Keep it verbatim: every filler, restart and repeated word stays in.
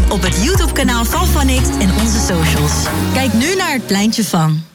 op het YouTube-kanaal van Van X en onze socials. Kijk nu naar het pleintje van.